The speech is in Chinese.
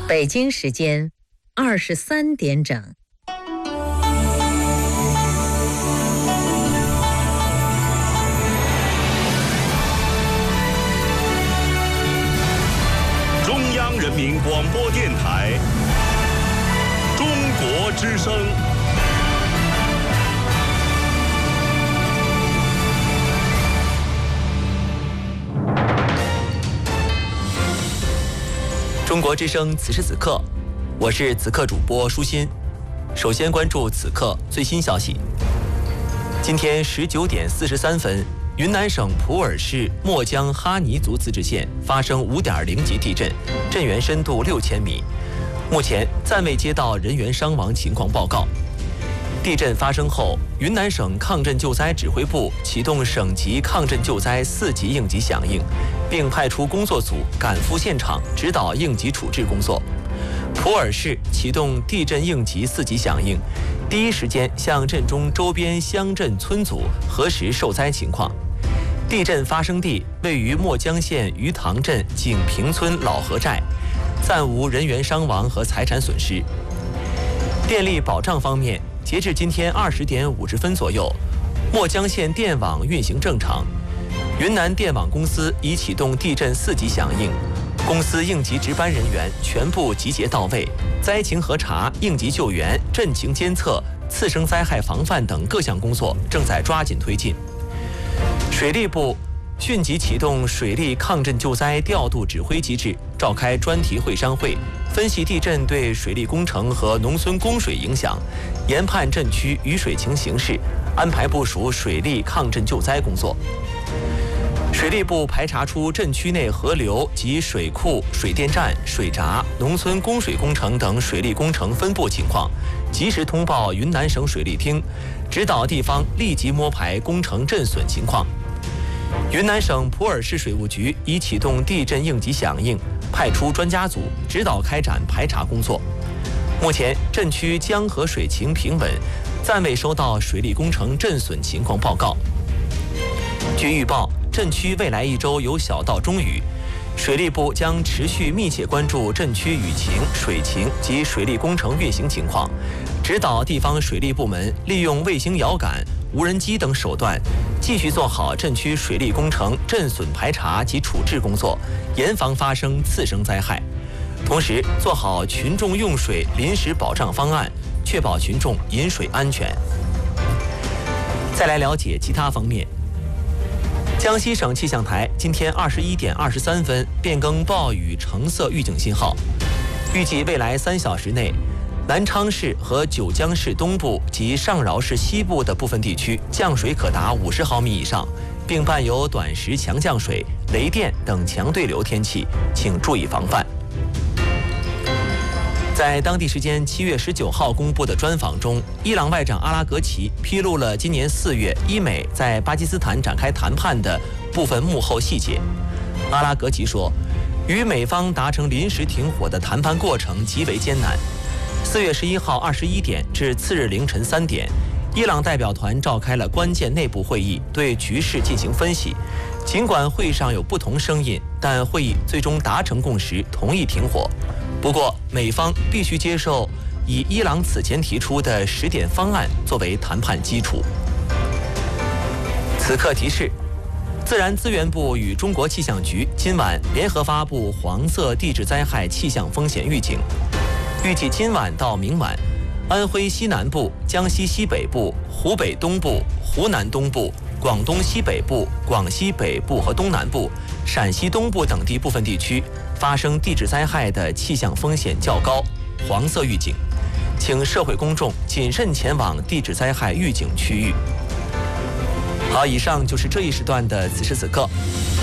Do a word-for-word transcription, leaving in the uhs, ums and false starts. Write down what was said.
北京时间二十三点整。 中央人民广播电台中国之声。 中国之声，此时此刻，我是此刻主播舒心。首先关注此刻最新消息。今天十九点四十三分，云南省普洱市墨江哈尼族自治县发生五点零级地震，震源深度六千米。目前暂未接到人员伤亡情况报告。地震发生后，云南省抗震救灾指挥部启动省级抗震救灾四级应急响应，并派出工作组赶赴现场指导应急处置工作。普洱市启动地震应急四级响应，第一时间向震中周边乡镇村组核实受灾情况。地震发生地位于墨江县鱼塘镇景平村老河寨，暂无人员伤亡和财产损失。电力保障方面，截至今天二十点五十分左右，墨江县电网运行正常。云南电网公司已启动地震四级响应，公司应急值班人员全部集结到位，灾情核查、应急救援、震情监测、次生灾害防范等各项工作正在抓紧推进。水利部迅即启动水利抗震救灾调度指挥机制，召开专题会商会，分析地震对水利工程和农村供水影响，研判震区雨水情形势，安排部署水利抗震救灾工作。水利部排查出震区内河流及水库、水电站、水闸、农村供水工程等水利工程分布情况，及时通报云南省水利厅，指导地方立即摸排工程震损情况。云南省普洱市水务局已启动地震应急响应，派出专家组指导开展排查工作。目前震区江河水情平稳，暂未收到水利工程震损情况报告。据预报，震区未来一周有小到中雨，水利部将持续密切关注震区雨情、水情及水利工程运行情况，指导地方水利部门利用卫星遥感、无人机等手段，继续做好震区水利工程震损排查及处置工作，严防发生次生灾害。同时，做好群众用水临时保障方案，确保群众饮水安全。再来了解其他方面。江西省气象台今天二十一点二十三分变更暴雨橙色预警信号，预计未来三小时内，南昌市和九江市东部及上饶市西部的部分地区降水可达五十毫米以上，并伴有短时强降水、雷电等强对流天气，请注意防范。在当地时间七月十九号公布的专访中，伊朗外长阿拉格齐披露了今年四月伊美在巴基斯坦展开谈判的部分幕后细节。阿拉格齐说，与美方达成临时停火的谈判过程极为艰难。四月十一号二十一点至次日凌晨三点，伊朗代表团召开了关键内部会议，对局势进行分析。尽管会上有不同声音，但会议最终达成共识，同意停火。不过，美方必须接受以伊朗此前提出的十点方案作为谈判基础。此刻提示：自然资源部与中国气象局今晚联合发布黄色地质灾害气象风险预警。预计今晚到明晚，安徽西南部、江西西北部、湖北东部、湖南东部、广东西北部、广西北部和东南部、陕西东部等地部分地区发生地质灾害的气象风险较高，黄色预警，请社会公众谨慎前往地质灾害预警区域。好，以上就是这一时段的此时此刻。